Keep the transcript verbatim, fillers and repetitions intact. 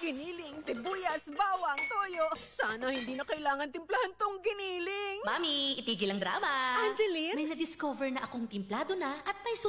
Giniling, sibuyas, bawang, toyo. Sana hindi na kailangan timplahan tong giniling. Mami, itigil ang drama. Angeline? May na-discover na akong timplado na at may sus